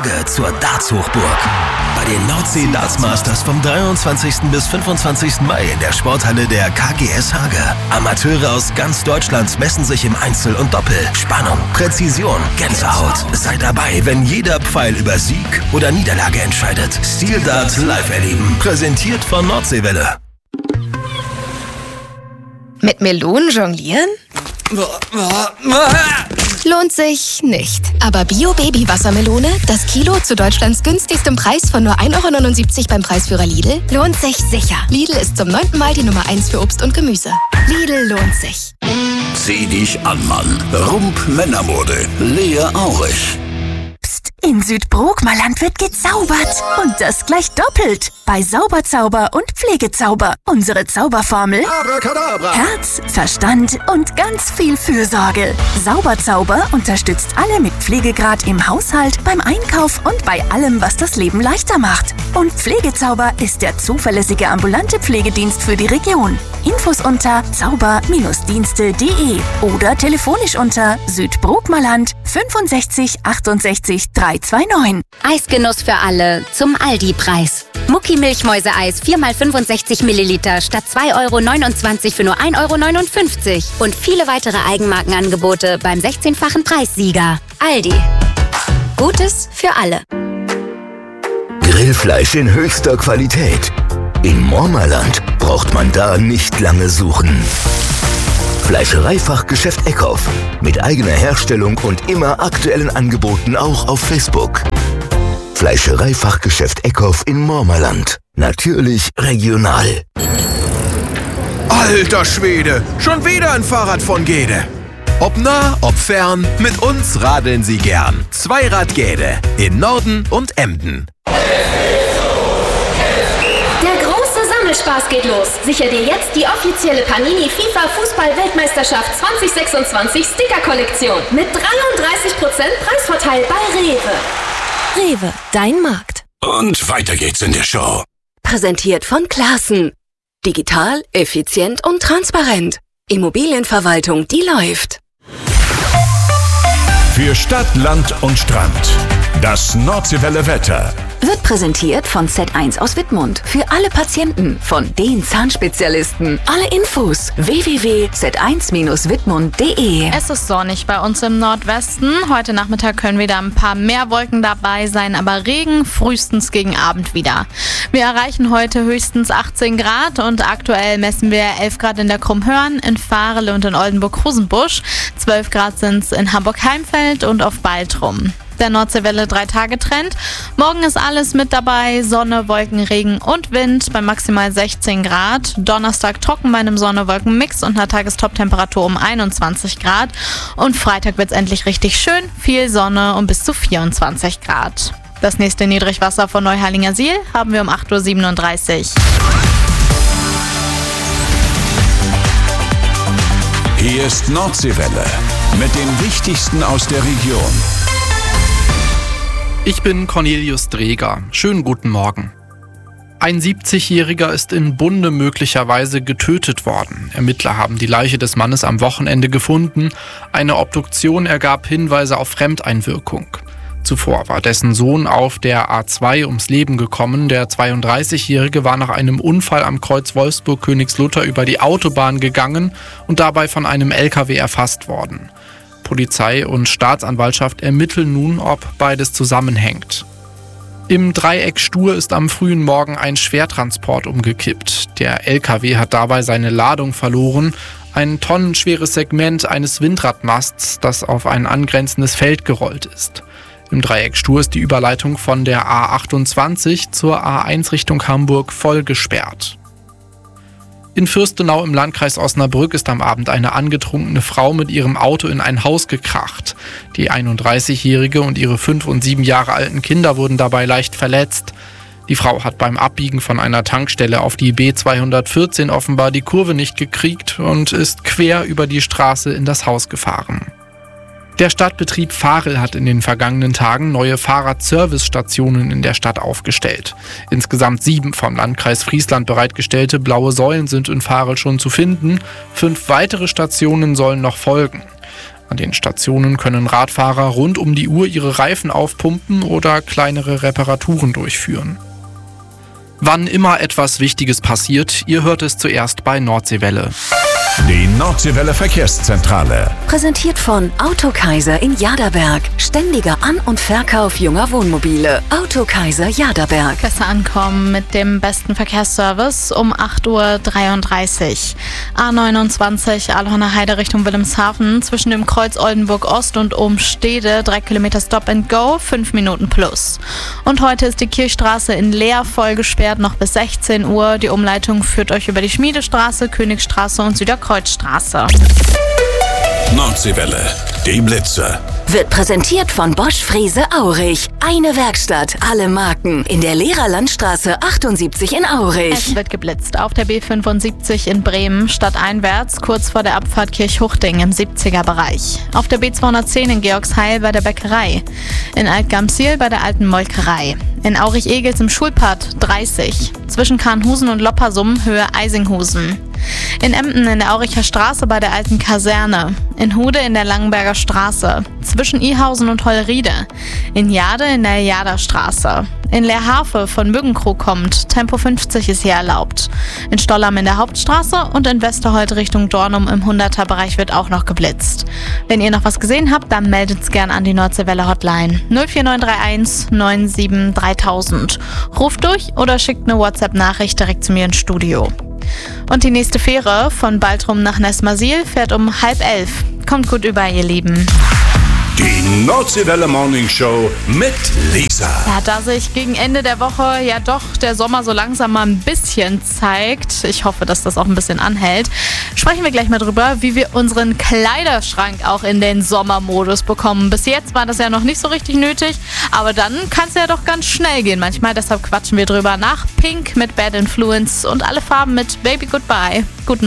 Hage zur Darts-Hochburg. Bei den Nordsee Darts Masters vom 23. bis 25. Mai in der Sporthalle der KGS Hage. Amateure aus ganz Deutschland messen sich im Einzel und Doppel. Spannung, Präzision, Gänsehaut. Sei dabei, wenn jeder Pfeil über Sieg oder Niederlage entscheidet. Steel Dart live erleben. Präsentiert von Nordseewelle. Mit Melonen jonglieren? Lohnt sich nicht. Aber Bio-Baby-Wassermelone, das Kilo zu Deutschlands günstigstem Preis von nur 1,79 € beim Preisführer Lidl, lohnt sich sicher. Lidl ist zum 9. Mal die Nummer 1 für Obst und Gemüse. Lidl lohnt sich. Zieh dich an, Mann. Rump Männermode. Lea Aurich. In Südbrookmerland wird gezaubert. Und das gleich doppelt. Bei Sauberzauber und Pflegezauber. Unsere Zauberformel: Abracadabra. Herz, Verstand und ganz viel Fürsorge. Sauberzauber unterstützt alle mit Pflegegrad im Haushalt, beim Einkauf und bei allem, was das Leben leichter macht. Und Pflegezauber ist der zuverlässige ambulante Pflegedienst für die Region. Infos unter zauber-dienste.de oder telefonisch unter Südbrookmerland 65 68 329. Eisgenuss für alle zum Aldi-Preis. Mucki Milchmäuse-Eis 4x65 Milliliter statt 2,29 € für nur 1,59 € und viele weitere Eigenmarkenangebote beim 16-fachen Preissieger. Aldi. Gutes für alle. Grillfleisch in höchster Qualität. In Mormerland braucht man da nicht lange suchen. Fleischereifachgeschäft Eckhoff. Mit eigener Herstellung und immer aktuellen Angeboten auch auf Facebook. Fleischereifachgeschäft Eckhoff in Mormerland. Natürlich regional. Alter Schwede, schon wieder ein Fahrrad von Gede. Ob nah, ob fern, mit uns radeln Sie gern. Zweirad Gede in Norden und Emden. Spaß geht los. Sicher dir jetzt die offizielle Panini FIFA Fußball-Weltmeisterschaft 2026 Sticker-Kollektion mit 33% Preisvorteil bei Rewe. Rewe, dein Markt. Und weiter geht's in der Show. Präsentiert von Classen. Digital, effizient und transparent. Immobilienverwaltung, die läuft. Für Stadt, Land und Strand. Das Nordseewelle Wetter. Wird präsentiert von Z1 aus Wittmund. Für alle Patienten, von den Zahnspezialisten. Alle Infos www.z1-wittmund.de. Es ist sonnig bei uns im Nordwesten. Heute Nachmittag können wieder ein paar mehr Wolken dabei sein, aber Regen frühestens gegen Abend wieder. Wir erreichen heute höchstens 18 Grad und aktuell messen wir 11 Grad in der Krummhörn, in Varele und in Oldenburg-Rosenbusch. 12 Grad sind es in Hamburg-Heimfeld und auf Baltrum. Der Nordseewelle 3-Tage-Trend. Morgen ist alles mit dabei. Sonne, Wolken, Regen und Wind bei maximal 16 Grad. Donnerstag trocken bei einem Sonne-Wolken-Mix und einer Tagestop-Temperatur um 21 Grad. Und Freitag wird es endlich richtig schön. Viel Sonne und bis zu 24 Grad. Das nächste Niedrigwasser von Neuharlingersiel haben wir um 8:37 Uhr. Hier ist Nordseewelle mit dem Wichtigsten aus der Region. Ich bin Cornelius Dreger. Schönen guten Morgen. Ein 70-Jähriger ist in Bunde möglicherweise getötet worden. Ermittler haben die Leiche des Mannes am Wochenende gefunden. Eine Obduktion ergab Hinweise auf Fremdeinwirkung. Zuvor war dessen Sohn auf der A2 ums Leben gekommen. Der 32-Jährige war nach einem Unfall am Kreuz Wolfsburg-Königslutter über die Autobahn gegangen und dabei von einem LKW erfasst worden. Polizei und Staatsanwaltschaft ermitteln nun, ob beides zusammenhängt. Im Dreieck Stur ist am frühen Morgen ein Schwertransport umgekippt. Der LKW hat dabei seine Ladung verloren. Ein tonnenschweres Segment eines Windradmasts, das auf ein angrenzendes Feld gerollt ist. Im Dreieck Stur ist die Überleitung von der A28 zur A1 Richtung Hamburg voll gesperrt. In Fürstenau im Landkreis Osnabrück ist am Abend eine angetrunkene Frau mit ihrem Auto in ein Haus gekracht. Die 31-Jährige und ihre 5 und 7 Jahre alten Kinder wurden dabei leicht verletzt. Die Frau hat beim Abbiegen von einer Tankstelle auf die B214 offenbar die Kurve nicht gekriegt und ist quer über die Straße in das Haus gefahren. Der Stadtbetrieb Varel hat in den vergangenen Tagen neue Fahrradservicestationen in der Stadt aufgestellt. Insgesamt 7 vom Landkreis Friesland bereitgestellte blaue Säulen sind in Varel schon zu finden. 5 weitere Stationen sollen noch folgen. An den Stationen können Radfahrer rund um die Uhr ihre Reifen aufpumpen oder kleinere Reparaturen durchführen. Wann immer etwas Wichtiges passiert, ihr hört es zuerst bei Nordseewelle. Die Nordseewelle Verkehrszentrale. Präsentiert von Autokaiser in Jaderberg. Ständiger An- und Verkauf junger Wohnmobile. Autokaiser Jaderberg. Besser ankommen mit dem besten Verkehrsservice um 8:33 Uhr. A29 Aalhorner Heide Richtung Wilhelmshaven zwischen dem Kreuz Oldenburg Ost und Umstede 3 Kilometer Stop and Go, 5 Minuten plus. Und heute ist die Kirchstraße in Leer voll gesperrt, noch bis 16 Uhr. Die Umleitung führt euch über die Schmiedestraße, Königstraße und Süderkreuzstraße. Nordseewelle, die Blitze. Wird präsentiert von Bosch Frese Aurich. Eine Werkstatt, alle Marken. In der Lehrerlandstraße 78 in Aurich. Es wird geblitzt auf der B75 in Bremen, stadteinwärts, kurz vor der Abfahrt Kirchhuchting im 70er-Bereich. Auf der B210 in Georgsheil bei der Bäckerei. In Altgamsiel bei der alten Molkerei. In Aurich-Egels im Schulpad 30. Zwischen Kahnhusen und Loppersum, Höhe Eisinghusen. In Emden in der Auricher Straße bei der alten Kaserne. In Hude in der Langenberger Straße. Zwischen Ihausen und Hollriede. In Jade in der Jaderstraße. In Leerhafe von Müggenkrug kommt. Tempo 50 ist hier erlaubt. In Stollham in der Hauptstraße und in Westerholt Richtung Dornum im 100er-Bereich wird auch noch geblitzt. Wenn ihr noch was gesehen habt, dann meldet's gern an die Nordseewelle Hotline 04931 97 3000. Ruft durch oder schickt eine WhatsApp-Nachricht direkt zu mir ins Studio. Und die nächste Fähre von Baltrum nach Nesmasil fährt um 10:30. Kommt gut über, ihr Lieben. Die Nordseewelle Morning Show mit Lisa. Ja, da sich gegen Ende der Woche ja doch der Sommer so langsam mal ein bisschen zeigt, ich hoffe, dass das auch ein bisschen anhält, sprechen wir gleich mal drüber, wie wir unseren Kleiderschrank auch in den Sommermodus bekommen. Bis jetzt war das ja noch nicht so richtig nötig, aber dann kann es ja doch ganz schnell gehen manchmal. Deshalb quatschen wir drüber nach Pink mit Bad Influence und alle Farben mit Baby Goodbye. Guten